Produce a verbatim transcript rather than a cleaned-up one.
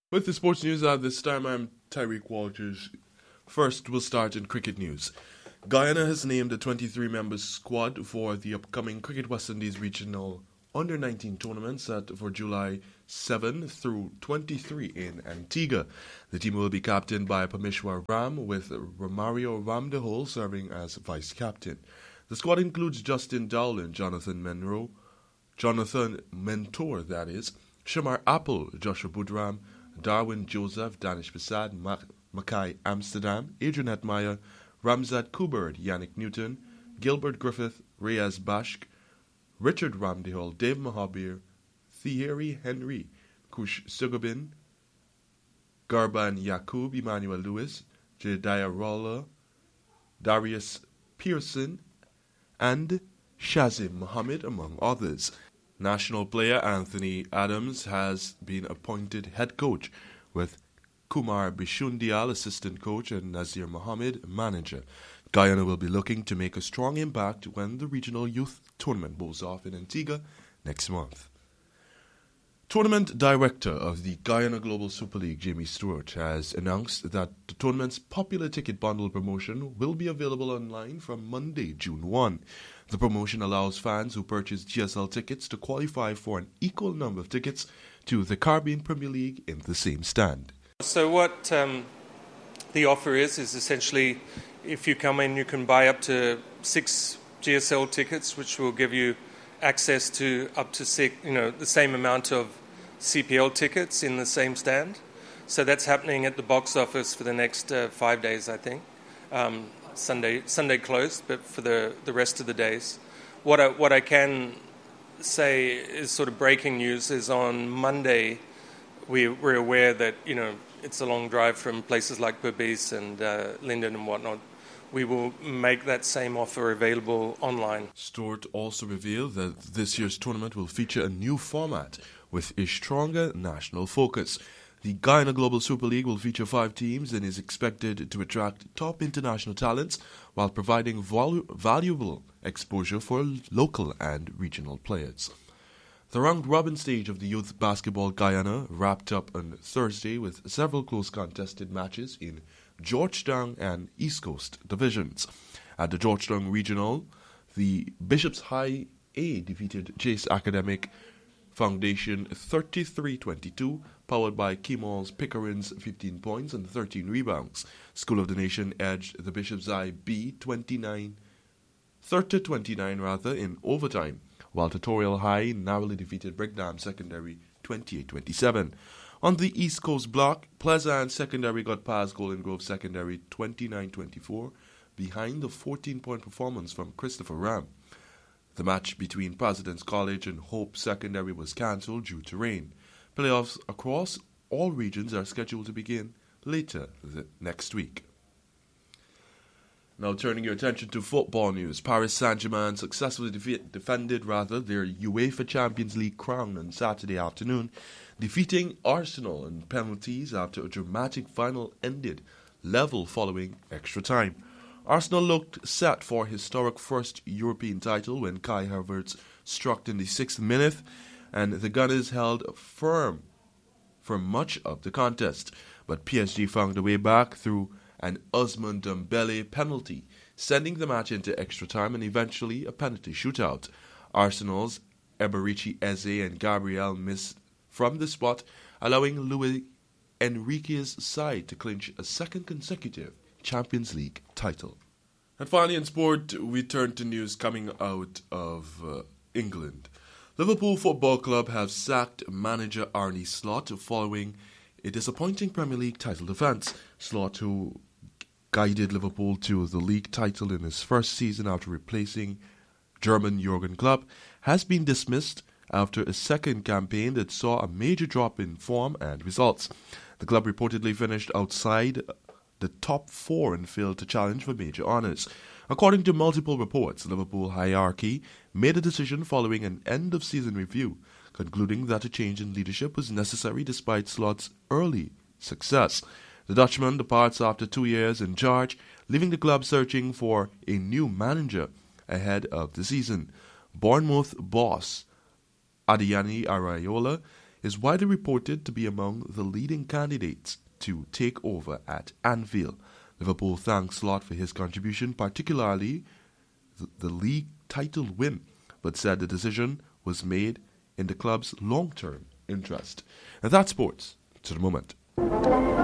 With the sports news at this time, I'm Tyreek Walters. First, we'll start in cricket news. Guyana has named a twenty-three member squad for the upcoming Cricket West Indies Regional under nineteen tournament set for July seventh through twenty-three in Antigua. The team will be captained by Parmeshwar Ram, with Romario Ramdehol serving as vice-captain. The squad includes Justin Dowland, Jonathan Monroe, Jonathan Mentor, that is, Shamar Apple, Joshua Budram, Darwin Joseph, Danish Prasad, Mackay Amsterdam, Adrian Hetmeyer, Ramzat Kubert, Yannick Newton, Gilbert Griffith, Reyes Bashk, Richard Ramdehol, Dave Mahabir, Thierry Henry, Kush Sugabin, Garban Yakub, Emmanuel Lewis, Jedediah Roller, Darius Pearson, and Shazim Mohammed, among others. National player Anthony Adams has been appointed head coach, with Kumar Bishundial assistant coach and Nazir Mohammed manager. Guyana will be looking to make a strong impact when the regional youth tournament goes off in Antigua next month. Tournament director of the Guyana Global Super League, Jamie Stewart, has announced that the tournament's popular ticket bundle promotion will be available online from Monday, June first. The promotion allows fans who purchase G S L tickets to qualify for an equal number of tickets to the Caribbean Premier League in the same stand. So what um, the offer is, is essentially if you come in, you can buy up to six G S L tickets, which will give you access to up to six, you know, the same amount of C P L tickets in the same stand. So that's happening at the box office for the next uh, five days, I think. Um, Sunday Sunday closed, but for the, the rest of the days. What I, what I can say is sort of breaking news is on Monday we, we're aware that, you know, it's a long drive from places like Berbice and uh, Linden and whatnot. We will make that same offer available online. Stewart also revealed that this year's tournament will feature a new format with a stronger national focus. The Guyana Global Super League will feature five teams and is expected to attract top international talents while providing vol- valuable exposure for local and regional players. The round-robin stage of the Youth Basketball Guyana wrapped up on Thursday with several close contested matches in Georgetown and East Coast divisions. At the Georgetown Regional, the Bishops High A defeated Chase Academic Foundation thirty-three twenty-two, powered by Kemal's Pickering's fifteen points and thirteen rebounds. School of the Nation edged the Bishops High B twenty-nine, thirty twenty-nine rather, in overtime, while Tutorial High narrowly defeated Brigham Secondary twenty-eight twenty-seven. On the East Coast block, Pleasant Secondary got past Golden Grove Secondary twenty-nine twenty-four behind the fourteen-point performance from Christopher Ram. The match between President's College and Hope Secondary was cancelled due to rain. Playoffs across all regions are scheduled to begin later the next week. Now turning your attention to football news, Paris Saint-Germain successfully defe- defended rather their UEFA Champions League crown on Saturday afternoon, defeating Arsenal in penalties after a dramatic final ended level following extra time. Arsenal looked set for historic first European title when Kai Havertz struck in the sixth minute, and the Gunners held firm for much of the contest. But P S G found a way back through an Ousmane Dembele penalty, sending the match into extra time and eventually a penalty shootout. Arsenal's Eberici Eze and Gabriel missed from the spot, allowing Luis Enrique's side to clinch a second consecutive Champions League title. And finally in sport, we turn to news coming out of uh, England. Liverpool Football Club have sacked manager Arne Slot following a disappointing Premier League title defence. Slot, who guided Liverpool to the league title in his first season after replacing German Jurgen Klopp, has been dismissed after a second campaign that saw a major drop in form and results. The club reportedly finished outside the top four and failed to challenge for major honours. According to multiple reports, Liverpool hierarchy made a decision following an end-of-season review, concluding that a change in leadership was necessary despite Slot's early success. The Dutchman departs after two years in charge, leaving the club searching for a new manager ahead of the season. Bournemouth boss Adeyemi Arayola is widely reported to be among the leading candidates to take over at Anfield. Liverpool thanked Slot for his contribution, particularly the, the league title win, but said the decision was made in the club's long-term interest. And that's sports to the moment.